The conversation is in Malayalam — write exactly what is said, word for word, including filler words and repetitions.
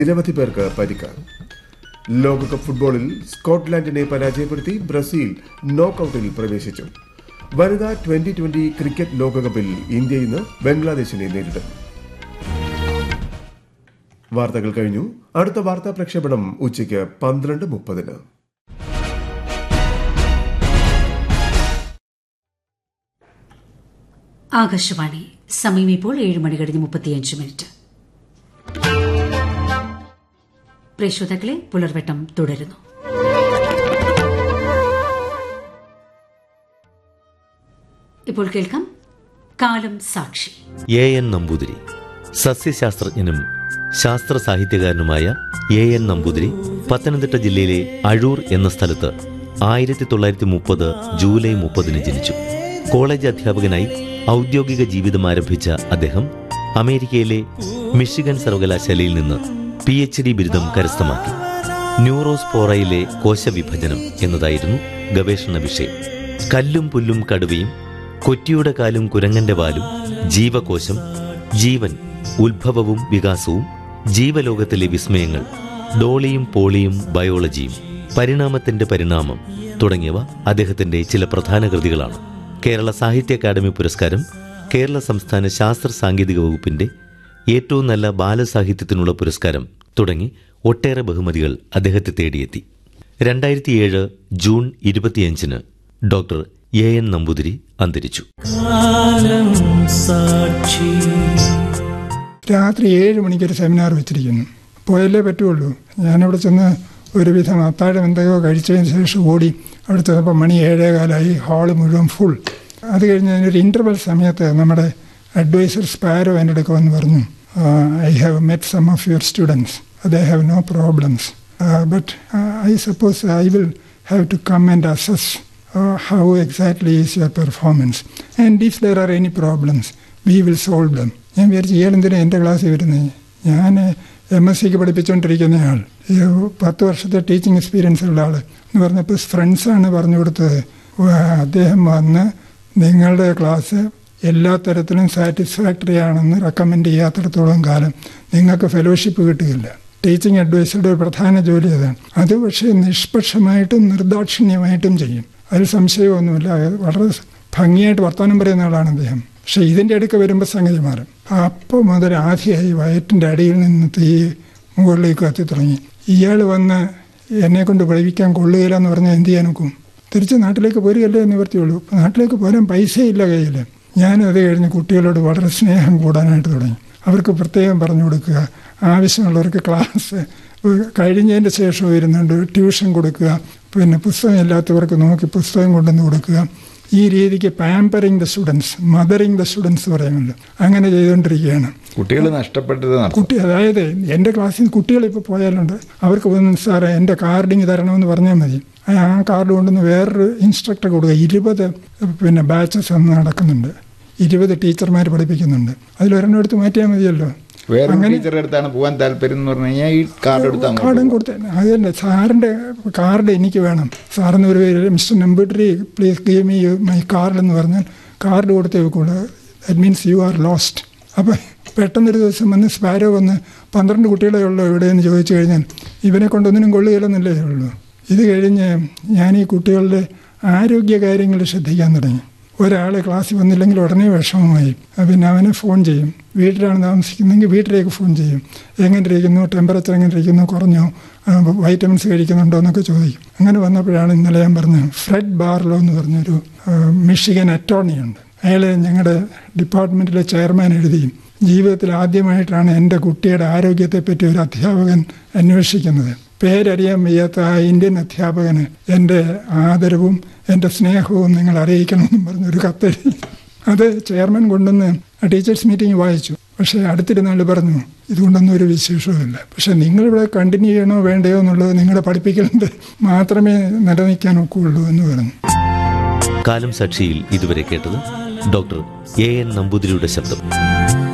നിരവധി പേർക്ക് പരിക്ക്. ലോകകപ്പ് ഫുട്ബോളിൽ സ്കോട്ട്ലാൻഡിനെ പരാജയപ്പെടുത്തി ബ്രസീൽ നോക്കൌട്ടിൽ പ്രവേശിച്ചു. വനിതാ ട്വന്റി ട്വന്റി ക്രിക്കറ്റ് ലോകകപ്പിൽ ഇന്ത്യ ഇന്ന് ബംഗ്ലാദേശിനെ നേരിടും. വാർത്തകൾ കഴിഞ്ഞു. അടുത്ത വാർത്താ പ്രക്ഷേപണം ഉച്ചയ്ക്ക് പന്ത്രണ്ട് മുപ്പതിന്. ആകാശവാണി. സമയം ഇപ്പോൾ ഏഴ് മണി കഴിഞ്ഞ് മുപ്പത്തിയഞ്ച് മിനിറ്റ്. പ്രേക്ഷകരെ, പുലർവട്ടം തുടരുന്നു. ഇപ്പോൾ കേൾക്കാം കാലം സാക്ഷി. എ എൻ നമ്പൂതിരി, സസ്യശാസ്ത്രജ്ഞനും ശാസ്ത്ര സാഹിത്യകാരനുമായ എ എൻ നമ്പൂതിരി പത്തനംതിട്ട ജില്ലയിലെ അഴൂർ എന്ന സ്ഥലത്ത് ആയിരത്തി തൊള്ളായിരത്തി മുപ്പത് ജൂലൈ മുപ്പതിന് ജനിച്ചു. കോളേജ് അധ്യാപകനായി ഔദ്യോഗിക ജീവിതം ആരംഭിച്ച അദ്ദേഹം അമേരിക്കയിലെ മിഷിഗൺ സർവകലാശാലയിൽ നിന്ന് പി എച്ച് ഡി ബിരുദം കരസ്ഥമാക്കി. ന്യൂറോസ്പോറയിലെ കോശവിഭജനം എന്നതായിരുന്നു ഗവേഷണ വിഷയം. കല്ലും പുല്ലും കടുവയും, കൊറ്റിയുടെ കാലും കുരങ്ങന്റെ വാലും, ജീവകോശം, ജീവൻ, ഉത്ഭവവും വികാസവും, ജീവലോകത്തിലെ വിസ്മയങ്ങൾ, ഡോളിയും പോളിയും ബയോളജിയും, പരിണാമത്തിന്റെ പരിണാമം തുടങ്ങിയവ അദ്ദേഹത്തിന്റെ ചില പ്രധാന കൃതികളാണ്. കേരള സാഹിത്യ അക്കാദമി പുരസ്കാരം, കേരള സംസ്ഥാന ശാസ്ത്ര സാങ്കേതിക വകുപ്പിന്റെ ഏറ്റവും നല്ല ബാലസാഹിത്യത്തിനുള്ള പുരസ്കാരം തുടങ്ങി ഒട്ടേറെ ബഹുമതികൾ അദ്ദേഹത്തെ തേടിയെത്തി. രണ്ടായിരത്തിയേഴ് ജൂൺ ഇരുപത്തിയഞ്ചിന് ഡോക്ടർ എ എൻ നമ്പൂതിരി അന്തരിച്ചു. രാത്രി ഏഴ് മണിക്കൊരു സെമിനാർ വെച്ചിരിക്കുന്നു. പോയല്ലേ പറ്റുള്ളൂ. ഞാനവിടെ ചെന്ന് ഒരുവിധം അത്താഴം എന്തൊക്കെയോ കഴിച്ചതിന് ശേഷം ഓടി. അവിടെ ചെന്നപ്പോൾ മണി ഏഴേകാലായി. ഹാള് മുഴുവൻ ഫുൾ. അത് കഴിഞ്ഞ് അതിനൊരു ഇൻ്റർവെൽ സമയത്ത് നമ്മുടെ അഡ്വൈസർ സ്പാരോ എൻ്റെ അടുക്ക വന്ന് പറഞ്ഞു, I have met some of your students, they have no problems, but I suppose I will have to come and assess how exactly is your performance and if there are any problems we will solve dum. ഞാൻ വിചാരിച്ചു ഇയാളെന്തിനാണ് എൻ്റെ ക്ലാസ്സിൽ വരുന്നത്? ഞാൻ എം എസ് സിക്ക് പഠിപ്പിച്ചുകൊണ്ടിരിക്കുന്നയാൾ, പത്ത് വർഷത്തെ ടീച്ചിങ് എക്സ്പീരിയൻസ് ഉള്ള ആൾ എന്ന് പറഞ്ഞപ്പോൾ ഫ്രണ്ട്സാണ് പറഞ്ഞു കൊടുത്തത്. അദ്ദേഹം വന്ന് നിങ്ങളുടെ ക്ലാസ് എല്ലാ തരത്തിലും സാറ്റിസ്ഫാക്ടറി ആണെന്ന് റെക്കമെൻഡ് ചെയ്യാത്തിടത്തോളം കാലം നിങ്ങൾക്ക് ഫെലോഷിപ്പ് കിട്ടുകയില്ല. ടീച്ചിങ് അഡ്വൈസറുടെ ഒരു പ്രധാന ജോലി അതാണ്. അത് പക്ഷേ നിഷ്പക്ഷമായിട്ടും നിർദാക്ഷിണ്യമായിട്ടും ചെയ്യും, അതിൽ സംശയമൊന്നുമില്ല. വളരെ ഭംഗിയായിട്ട് വർത്തമാനം പറയുന്ന ആളാണ് അദ്ദേഹം. പക്ഷെ ഇതിൻ്റെ അടുക്ക് വരുമ്പോൾ സംഗതി മാറും. അപ്പോൾ മുതൽ ആദ്യമായി വയറ്റിൻ്റെ അടിയിൽ നിന്ന് തീ മുകളിലേക്ക് കത്തി തുടങ്ങി. ഇയാൾ വന്ന് എന്നെ കൊണ്ട് പഠിപ്പിക്കാൻ കൊള്ളുകയില്ല എന്ന് പറഞ്ഞാൽ എന്ത് ചെയ്യാൻ നോക്കും? തിരിച്ച് നാട്ടിലേക്ക് പോരുകയല്ലേ നിവർത്തിയുള്ളൂ. നാട്ടിലേക്ക് പോരാൻ പൈസയില്ല കയ്യിൽ. ഞാനും അത് കഴിഞ്ഞ് കുട്ടികളോട് വളരെ സ്നേഹം കൂടാനായിട്ട് തുടങ്ങി. അവർക്ക് പ്രത്യേകം പറഞ്ഞു കൊടുക്കുക, ആവശ്യമുള്ളവർക്ക് ക്ലാസ് കഴിഞ്ഞതിൻ്റെ ശേഷം ഇരുന്നുണ്ട് ട്യൂഷൻ കൊടുക്കുക, പിന്നെ പുസ്തകം ഇല്ലാത്തവർക്ക് നോക്കി പുസ്തകം കൊണ്ടുവന്ന് കൊടുക്കുക. ഈ രീതിക്ക് pampering the students, mothering the students പറയുമല്ലോ, അങ്ങനെ ചെയ്തുകൊണ്ടിരിക്കുകയാണ്. കുട്ടികൾ നഷ്ടപ്പെട്ടത് കുട്ടി അതായത് എൻ്റെ ക്ലാസ്സിൽ കുട്ടികളിപ്പോൾ പോയാലുണ്ട്, അവർക്ക് ഒന്ന് സാറേ എൻ്റെ കാർഡിങ് തരണമെന്ന് പറഞ്ഞാൽ മതി. ആ കാർഡ് കൊണ്ടുവന്ന് വേറൊരു ഇൻസ്ട്രക്ടർ കൊടുക്കുക. ഇരുപത് പിന്നെ ബാച്ചസ് അന്ന് നടക്കുന്നുണ്ട്, ഇരുപത് ടീച്ചർമാർ പഠിപ്പിക്കുന്നുണ്ട്. അതിലൊരെണ്ണം എടുത്ത് മാറ്റിയാൽ മതിയല്ലോ. ടീച്ചറെടുത്താണ് പോകാൻ താല്പര്യം എന്ന് പറഞ്ഞു കഴിഞ്ഞാൽ ഈ കാർഡ് എടുത്താൽ കാർഡും കൊടുത്ത അത് തന്നെ. സാറിൻ്റെ കാർഡ് എനിക്ക് വേണം. സാറിന് ഒരു പേര് mister Namboothiri please give me my card എന്ന് പറഞ്ഞാൽ കാർഡ് കൊടുത്തേ വെക്കുള്ളൂ. That means you are lost. അപ്പം പെട്ടെന്നൊരു ദിവസം വന്ന് സ്പാരോ വന്ന് പന്ത്രണ്ട് കുട്ടികളെ ഉള്ളൂ എവിടെയെന്ന് ചോദിച്ചു കഴിഞ്ഞാൽ ഇവനെ കൊണ്ടൊന്നിനും കൊള്ളുകയില്ലെന്നല്ലേ ഉള്ളൂ. ഇത് കഴിഞ്ഞ് ഞാൻ ഈ കുട്ടികളുടെ ആരോഗ്യ കാര്യങ്ങൾ ശ്രദ്ധിക്കാൻ തുടങ്ങി. ഒരാൾ ക്ലാസ്സിൽ വന്നില്ലെങ്കിൽ ഉടനെ വിഷമമായി. പിന്നെ അവനെ ഫോൺ ചെയ്യും. വീട്ടിലാണ് താമസിക്കുന്നതെങ്കിൽ വീട്ടിലേക്ക് ഫോൺ ചെയ്യും. എങ്ങനെ ഇരിക്കുന്നു, ടെമ്പറേച്ചർ എങ്ങനെ ഇരിക്കുന്നു, കുറഞ്ഞോ, വൈറ്റമിൻസ് കഴിക്കുന്നുണ്ടോ എന്നൊക്കെ ചോദിക്കും. അങ്ങനെ വന്നപ്പോഴാണ് ഇന്നലെ ഞാൻ പറഞ്ഞത്, ഫ്രെഡ് ബാർലോ എന്ന് പറഞ്ഞൊരു മിഷിഗൻ അറ്റോർണിയുണ്ട്. അയാൾ ഞങ്ങളുടെ ഡിപ്പാർട്ട്മെൻറ്റിലെ ചെയർമാൻ എഴുതി, ജീവിതത്തിൽ ആദ്യമായിട്ടാണ് എൻ്റെ കുട്ടിയുടെ ആരോഗ്യത്തെപ്പറ്റി ഒരു അധ്യാപകൻ അന്വേഷിക്കുന്നത്. പേരറിയാൻ വയ്യാത്ത ആ ഇന്ത്യൻ അധ്യാപകന് എൻ്റെ ആദരവും എൻ്റെ സ്നേഹവും നിങ്ങൾ അറിയിക്കണമെന്നും പറഞ്ഞൊരു കത്തെഴുതി. അത് ചെയർമാൻ കൊണ്ടുവന്ന് ആ ടീച്ചേഴ്സ് മീറ്റിംഗ് വായിച്ചു. പക്ഷേ അടുത്തിരുന്നാൾ പറഞ്ഞു, ഇതുകൊണ്ടൊന്നും ഒരു വിശേഷവുമില്ല, പക്ഷെ നിങ്ങളിവിടെ കണ്ടിന്യൂ ചെയ്യണോ വേണ്ടയോ എന്നുള്ളത് നിങ്ങളുടെ പഠിപ്പിക്കലിൻ്റെ മാത്രമേ നിലനിൽക്കാൻ ഒക്കുള്ളൂ എന്ന് പറഞ്ഞു. കാലം സാക്ഷിയിൽ ഇതുവരെ കേട്ടത് ഡോക്ടർ എ എൻ നമ്പൂതിരിയുടെ ശബ്ദം.